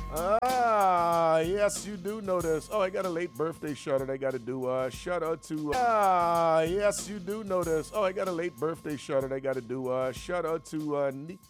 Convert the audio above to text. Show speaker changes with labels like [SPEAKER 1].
[SPEAKER 1] Yes, you do know this. Oh, I got a late birthday shout out I got to do. Shout out to. Yes, you do know this. Oh, I got a late birthday shout out I got to do. Shout out to